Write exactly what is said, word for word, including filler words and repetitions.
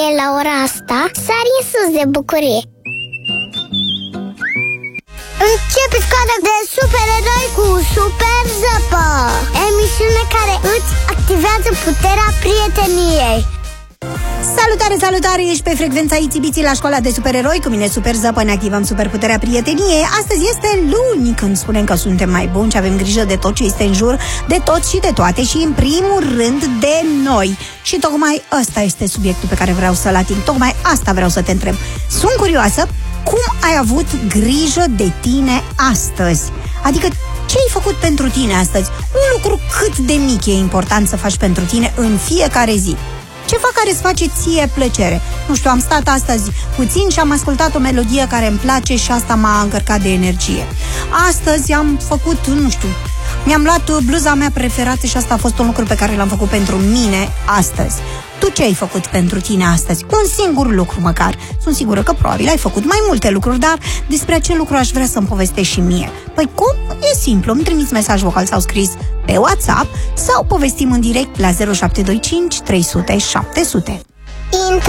la ora asta sari în sus de bucurie. Începe scoada de supereroi cu Super Zăpă, emisiune care îți activează puterea prieteniei. Salutare, salutare! Ești pe frecvența Itibiții la școala de supereroi. Cu mine Super Zăpă, ne activăm superputerea prieteniei. Astăzi este luni, când spunem că suntem mai buni și avem grijă de tot ce este în jur, de tot și de toate și în primul rând de noi. Și tocmai ăsta este subiectul pe care vreau să-l ating. Tocmai asta vreau să te întreb. Sunt curioasă, cum ai avut grijă de tine astăzi? Adică ce ai făcut pentru tine astăzi? Un lucru cât de mic e important să faci pentru tine în fiecare zi. Ceva care îți face ție plăcere. Nu știu, am stat astăzi puțin și am ascultat o melodie care îmi place și asta m-a încărcat de energie. Astăzi am făcut, nu știu, mi-am luat bluza mea preferată și asta a fost un lucru pe care l-am făcut pentru mine astăzi. Tu ce ai făcut pentru tine astăzi? Un singur lucru măcar. Sunt sigură că probabil ai făcut mai multe lucruri, dar despre acel lucru aș vrea să-mi povestești și mie. Păi cum? E simplu, îmi trimiți mesaj vocal sau scris pe WhatsApp sau povestim în direct la zero șapte doi cinci trei sute șapte sute. Intră